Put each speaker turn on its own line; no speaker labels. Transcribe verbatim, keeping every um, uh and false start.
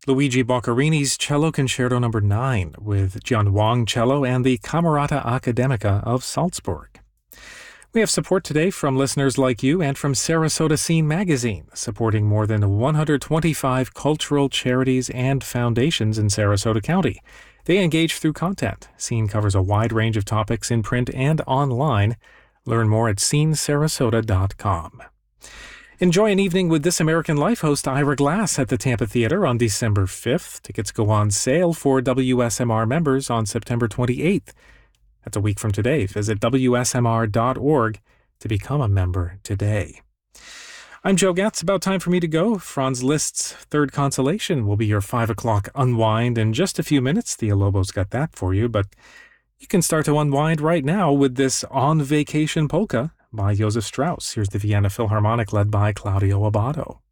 Luigi Boccarini's Cello Concerto number nine with John Wang Cello and the Camerata Academica of Salzburg. We have support today from listeners like you and from Sarasota Scene Magazine, supporting more than one hundred twenty-five cultural charities and foundations in Sarasota County. They engage through content. Scene covers a wide range of topics in print and online. Learn more at scene sarasota dot com. Enjoy an evening with This American Life host Ira Glass at the Tampa Theater on December fifth. Tickets go on sale for W S M R members on September twenty-eighth. That's a week from today. Visit W S M R dot org to become a member today. I'm Joe Gatz. About time for me to go. Franz Liszt's Third Consolation will be your five o'clock unwind in just a few minutes. Thea Lobo's got that for you, but you can start to unwind right now with this On Vacation Polka by Josef Strauss. Here's the Vienna Philharmonic led by Claudio Abbado.